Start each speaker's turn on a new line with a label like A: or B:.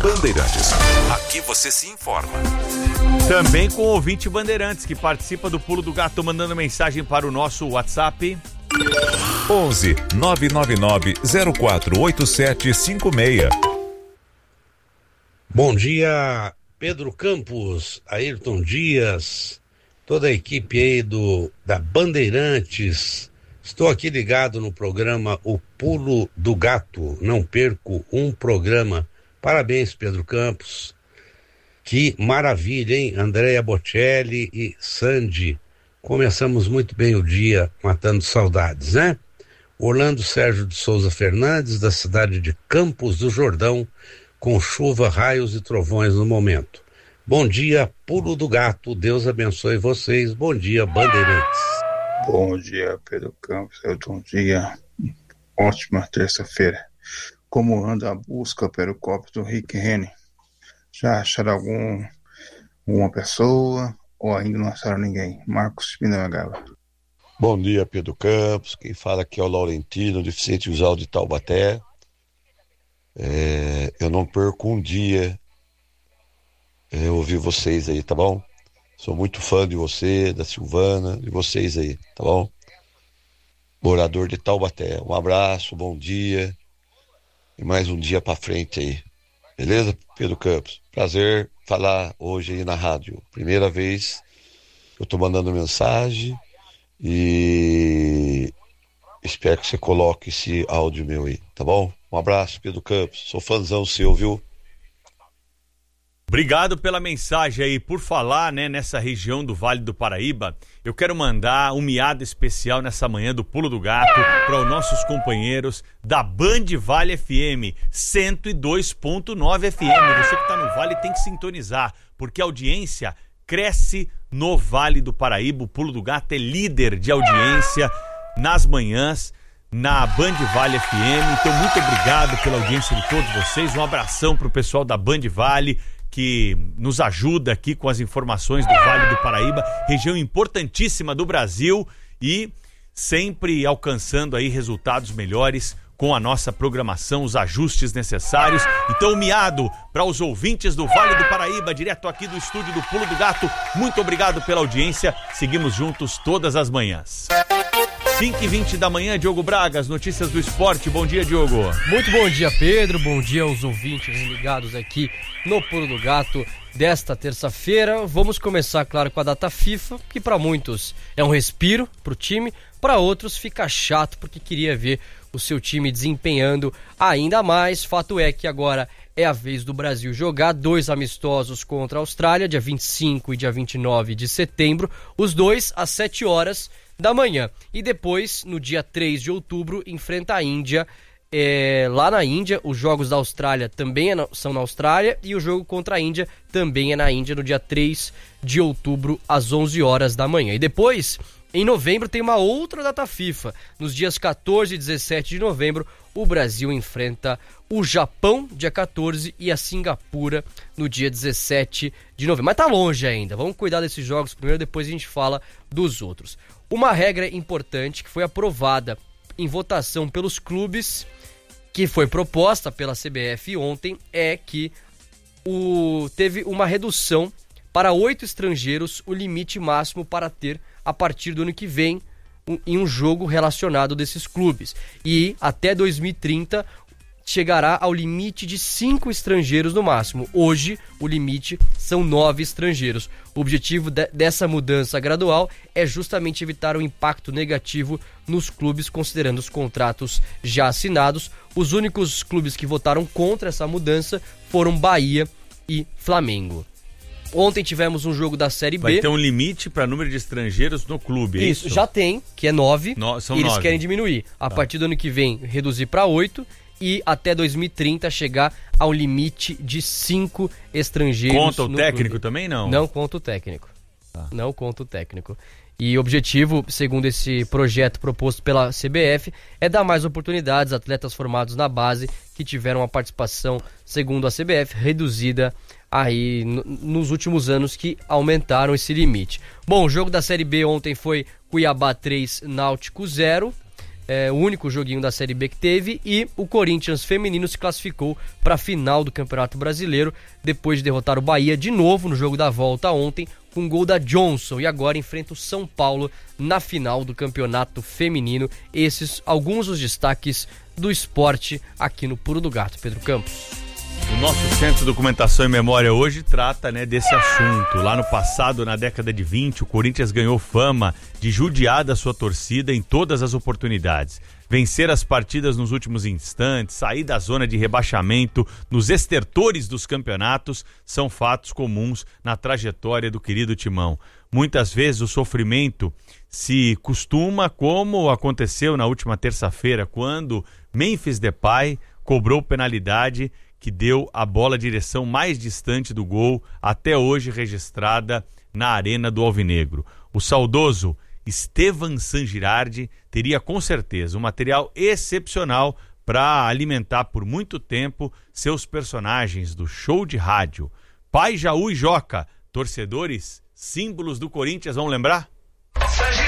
A: Bandeirantes. Aqui você se informa.
B: Também com o ouvinte Bandeirantes, que participa do Pulo do Gato, mandando mensagem para o nosso WhatsApp.
A: 11 999 048756.
C: Bom dia, Pedro Campos, Ayrton Dias, toda a equipe aí da Bandeirantes. Estou aqui ligado no programa O Pulo do Gato, não perco um programa. Parabéns, Pedro Campos. Que maravilha, hein? Andréia Bocelli e Sandy. Começamos muito bem o dia, matando saudades, né? Orlando Sérgio de Souza Fernandes, da cidade de Campos do Jordão, com chuva, raios e trovões no momento. Bom dia, Pulo do Gato. Deus abençoe vocês. Bom dia, Bandeirantes.
D: Bom dia, Pedro Campos. Bom dia. Ótima terça-feira. Como anda a busca pelo corpo do Rick Rennie? Já acharam alguma pessoa ou ainda não acharam ninguém? Marcos Pinangaba.
E: Bom dia, Pedro Campos. Quem fala aqui é o Laurentino, deficiente visual de Taubaté. Eu não perco um dia ouvir vocês aí, tá bom? Sou muito fã de você, da Silvana, de vocês aí, tá bom? Morador de Taubaté. Um abraço, bom dia. E mais um dia pra frente aí. Beleza, Pedro Campos? Prazer falar hoje aí na rádio. Primeira vez que eu tô mandando mensagem e espero que você coloque esse áudio meu aí, tá bom? Um abraço, Pedro Campos. Sou fãzão seu, viu?
B: Obrigado pela mensagem aí. Por falar, né, nessa região do Vale do Paraíba, eu quero mandar um miado especial nessa manhã do Pulo do Gato para os nossos companheiros da Band Vale FM 102.9 FM. Você que está no Vale tem que sintonizar, porque a audiência cresce no Vale do Paraíba. O Pulo do Gato é líder de audiência nas manhãs na Band Vale FM. Então, muito obrigado pela audiência de todos vocês. Um abração para o pessoal da Band Vale, que nos ajuda aqui com as informações do Vale do Paraíba, região importantíssima do Brasil e sempre alcançando aí resultados melhores com a nossa programação, os ajustes necessários. Então, miado para os ouvintes do Vale do Paraíba, direto aqui do estúdio do Pulo do Gato. Muito obrigado pela audiência. Seguimos juntos todas as manhãs. 5h20 da manhã, Diogo Braga, as notícias do esporte. Bom dia, Diogo.
F: Muito bom dia, Pedro. Bom dia aos ouvintes ligados aqui no Pulo do Gato desta terça-feira. Vamos começar, claro, com a data FIFA, que para muitos é um respiro pro time, para outros fica chato porque queria ver o seu time desempenhando ainda mais. Fato é que agora é a vez do Brasil jogar 2 amistosos contra a Austrália, dia 25 e dia 29 de setembro, os dois às 7 horas da manhã. E depois, no dia 3 de outubro, enfrenta a Índia. Lá na Índia, os jogos da Austrália também são na Austrália e o jogo contra a Índia também é na Índia, no dia 3 de outubro, às 11 horas da manhã. E depois, em novembro, tem uma outra data FIFA. Nos dias 14 e 17 de novembro, o Brasil enfrenta o Japão, dia 14, e a Singapura, no dia 17 de novembro. Mas tá longe ainda, vamos cuidar desses jogos primeiro, depois a gente fala dos outros. Uma regra importante que foi aprovada em votação pelos clubes, que foi proposta pela CBF ontem, é que teve uma redução para 8 estrangeiros, o limite máximo para ter a partir do ano que vem em um jogo relacionado desses clubes. E até 2030 chegará ao limite de 5 estrangeiros no máximo. Hoje, o limite são 9 estrangeiros. O objetivo dessa mudança gradual é justamente evitar o impacto negativo nos clubes, considerando os contratos já assinados. Os únicos clubes que votaram contra essa mudança foram Bahia e Flamengo. Ontem tivemos um jogo da Série B.
B: Vai ter um limite para número de estrangeiros no clube, é isso?
F: Já tem, que é 9.
B: São
F: eles
B: 9.
F: Querem diminuir. A partir do ano que vem, reduzir para 8. E até 2030 chegar ao limite de 5 estrangeiros.
B: Conta o técnico
F: clube.
B: Também não?
F: Não conta o técnico. Não conta o técnico. E o objetivo, segundo esse projeto proposto pela CBF, é dar mais oportunidades a atletas formados na base que tiveram uma participação, segundo a CBF, reduzida aí nos últimos anos, que aumentaram esse limite. Bom, o jogo da Série B ontem foi Cuiabá 3, Náutico 0. o único joguinho da Série B que teve, e o Corinthians feminino se classificou para a final do Campeonato Brasileiro, depois de derrotar o Bahia de novo no jogo da volta ontem, com um gol da Johnson, e agora enfrenta o São Paulo na final do Campeonato Feminino. Esses alguns dos destaques do esporte aqui no Pulo do Gato. Pedro Campos.
B: O nosso Centro de Documentação e Memória hoje trata, desse assunto. Lá no passado, na década de 20, o Corinthians ganhou fama de judiar da sua torcida em todas as oportunidades. Vencer as partidas nos últimos instantes, sair da zona de rebaixamento, nos estertores dos campeonatos, são fatos comuns na trajetória do querido Timão. Muitas vezes o sofrimento se costuma, como aconteceu na última terça-feira, quando Memphis Depay cobrou penalidade que deu a bola direção mais distante do gol, até hoje registrada na Arena do Alvinegro. O saudoso Estevan San Girardi teria com certeza um material excepcional para alimentar por muito tempo seus personagens do show de rádio. Pai, Jaú e Joca, torcedores, símbolos do Corinthians, vão lembrar?